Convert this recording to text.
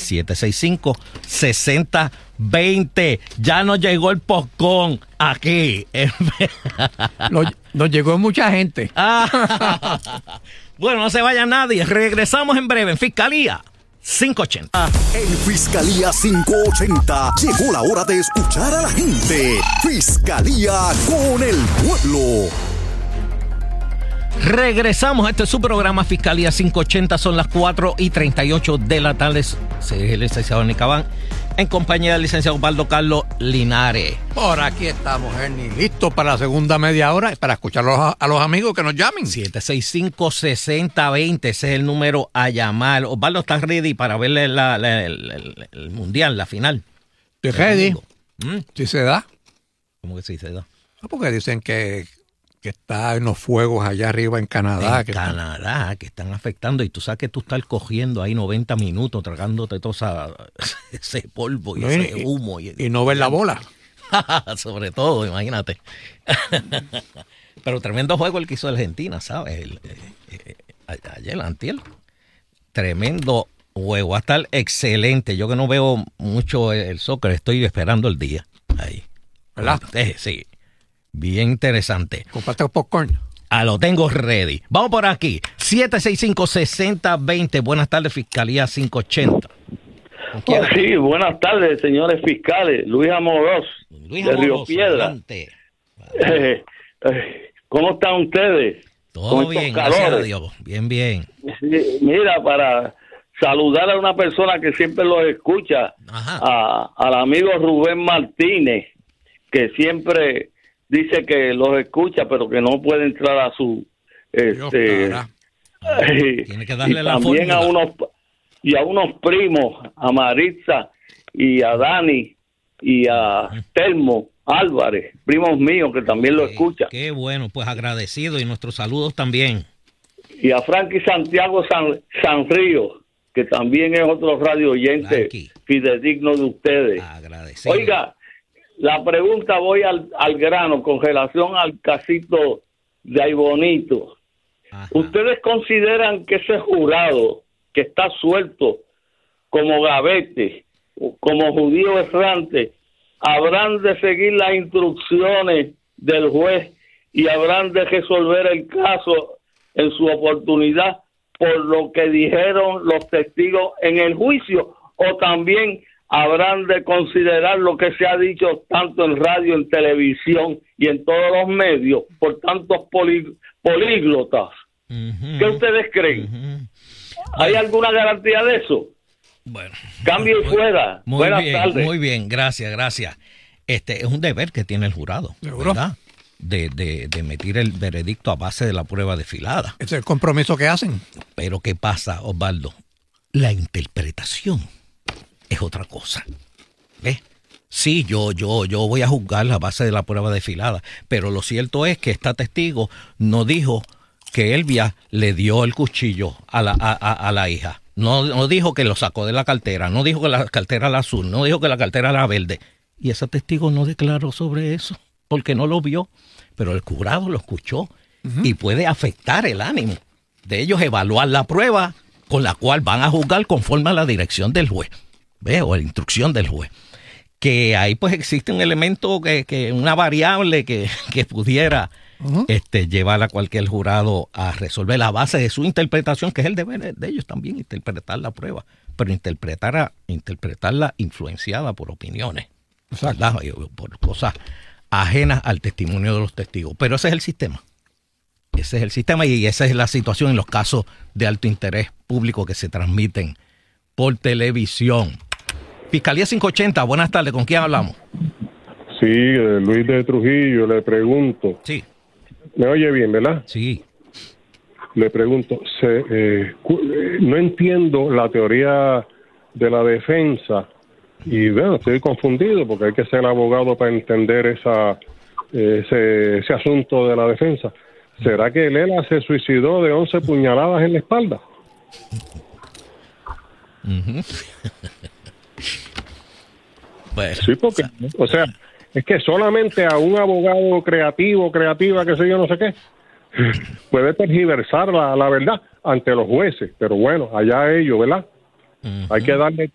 765-6020. Ya nos llegó el postcón aquí. Nos llegó mucha gente. Bueno, no se vaya nadie. Regresamos en breve en Fiscalía 580. En Fiscalía 580 llegó la hora de escuchar a la gente. Fiscalía con el pueblo. Regresamos a este su programa Fiscalía 580. Son las 4:38 de la tarde. Soy el licenciado Nicabán en compañía del licenciado Osvaldo Carlos Linares. Por aquí estamos, Ernie, listos para la segunda media hora y para escuchar a los amigos que nos llamen. 765-6020, ese es el número a llamar. Osvaldo, ¿estás ready para ver el mundial, la final? Estoy ready. Si se da. ¿Cómo que sí se da? Porque dicen que está en los fuegos allá arriba en Canadá. Que están afectando, y tú sabes que tú estás cogiendo ahí 90 minutos tragándote todo ese polvo y ese humo. Y no ver la bola. Sobre todo, imagínate. Pero tremendo juego el que hizo Argentina, ¿sabes? Ayer, antier. Tremendo juego, va a estar excelente. Yo que no veo mucho el soccer, estoy esperando el día. Ahí. ¿Verdad? Sí. Bien interesante. ¿Compraste popcorn? Lo tengo ready. Vamos por aquí. 765-6020. Buenas tardes, Fiscalía 580. Sí, buenas tardes, señores fiscales. Luis Amorós, de Río Piedra. ¿Cómo están ustedes? Todo bien, gracias a Dios. Bien. Mira, para saludar a una persona que siempre los escucha, al amigo Rubén Martínez, que siempre dice que los escucha, pero que no puede entrar a su... tiene que darle la también fórmula. a unos primos, a Maritza y a Dani y a Telmo Álvarez, primos míos que también lo escuchan. Qué bueno, pues agradecido, y nuestros saludos también. Y a Frankie Santiago Sanrío, que también es otro radio oyente fidedigno de ustedes. Agradecido. Oiga, la pregunta, voy al grano con relación al casito de Aybonito. ¿Ustedes consideran que ese jurado que está suelto como gavete, como judío errante, habrán de seguir las instrucciones del juez y habrán de resolver el caso en su oportunidad por lo que dijeron los testigos en el juicio, o también habrán de considerar lo que se ha dicho tanto en radio, en televisión y en todos los medios por tantos políglotas? ¿Qué ustedes creen? ¿Hay alguna garantía de eso? Bueno, cambio y fuera. Buenas tardes. Muy bien, gracias. Es un deber que tiene el jurado, ¿verdad? De emitir el veredicto a base de la prueba desfilada. Ese es el compromiso que hacen. Pero ¿qué pasa, Osvaldo? La interpretación es otra cosa. ¿Ves? Sí, yo voy a juzgar a base de la prueba desfilada, pero lo cierto es que esta testigo no dijo que Elvia le dio el cuchillo a la hija. No dijo que lo sacó de la cartera, no dijo que la cartera era azul, no dijo que la cartera era verde. Y ese testigo no declaró sobre eso, porque no lo vio. Pero el jurado lo escuchó y puede afectar el ánimo de ellos evaluar la prueba con la cual van a juzgar conforme a la dirección del juez, ¿ve? O la instrucción del juez. Que ahí pues existe un elemento, que una variable que pudiera llevar a cualquier jurado a resolver la base de su interpretación, que es el deber de ellos también, interpretar la prueba, pero interpretarla influenciada por opiniones, ¿verdad? Por cosas ajenas al testimonio de los testigos. Pero ese es el sistema. Ese es el sistema y esa es la situación en los casos de alto interés público que se transmiten por televisión. Fiscalía 580, buenas tardes, ¿con quién hablamos? Sí, Luis de Trujillo, le pregunto. Sí. ¿Me oye bien, verdad? Sí. Le pregunto, no entiendo la teoría de la defensa y bueno, estoy confundido porque hay que ser abogado para entender ese asunto de la defensa. ¿Será que Lela se suicidó de 11 puñaladas en la espalda? Bueno, sí, porque, o sea, es que solamente a un abogado creativa, que sé yo, no sé qué, puede tergiversar la verdad ante los jueces, pero bueno, allá ellos, ¿verdad? Hay que darle